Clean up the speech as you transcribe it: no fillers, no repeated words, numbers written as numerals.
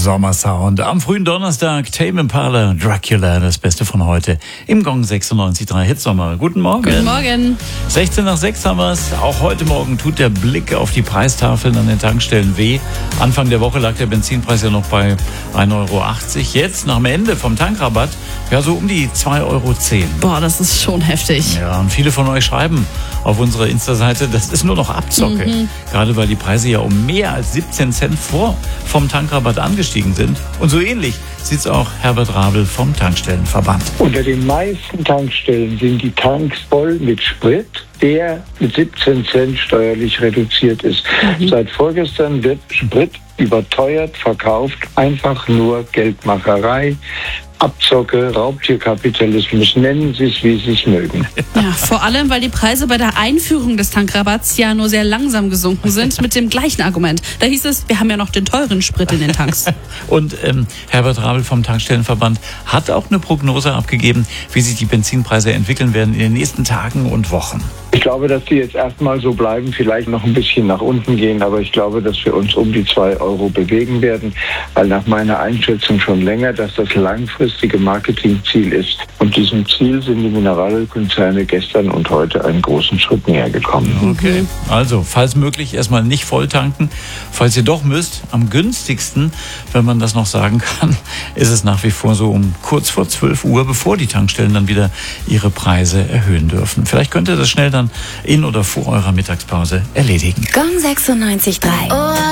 Sommersound. Am frühen Donnerstag, Tame Impala, Dracula, das Beste von heute. Im Gong 96.3 Hitsommer. Guten Morgen. Guten Morgen. 16 nach 6 haben wir es. Auch heute Morgen tut der Blick auf die Preistafeln an den Tankstellen weh. Anfang der Woche lag der Benzinpreis ja noch bei 1,80 Euro. Jetzt, nach dem Ende vom Tankrabatt, ja so um die 2,10 Euro. Boah, das ist schon heftig. Ja, und viele von euch schreiben auf unserer Insta-Seite, das ist nur noch Abzocke. Gerade weil die Preise ja um mehr als 17 Cent vom Tankrabatt angestiegen sind. Und so ähnlich sieht es auch Herbert Rabel vom Tankstellenverband. Unter den meisten Tankstellen sind die Tanks voll mit Sprit, der mit 17 Cent steuerlich reduziert ist. Seit vorgestern wird Sprit überteuert verkauft, einfach nur Geldmacherei, Abzocke, Raubtierkapitalismus, nennen Sie es, wie Sie es mögen. Ja, vor allem, weil die Preise bei der Einführung des Tankrabatts ja nur sehr langsam gesunken sind, mit dem gleichen Argument. Da hieß es, wir haben ja noch den teuren Sprit in den Tanks. Und Herbert Rabel vom Tankstellenverband hat auch eine Prognose abgegeben, wie sich die Benzinpreise entwickeln werden in den nächsten Tagen und Wochen. Ich glaube, dass die jetzt erstmal so bleiben, vielleicht noch ein bisschen nach unten gehen, aber ich glaube, dass wir uns um die 2 Euro bewegen werden, weil nach meiner Einschätzung schon länger, dass das langfristige Marketingziel ist. Und diesem Ziel sind die Mineralölkonzerne gestern und heute einen großen Schritt näher gekommen. Okay, also falls möglich erstmal nicht voll tanken. Falls ihr doch müsst, am günstigsten, wenn man das noch sagen kann, ist es nach wie vor so um kurz vor 12 Uhr, bevor die Tankstellen dann wieder ihre Preise erhöhen dürfen. Vielleicht könnt ihr das schnell dann in oder vor eurer Mittagspause erledigen. Gong 96.3.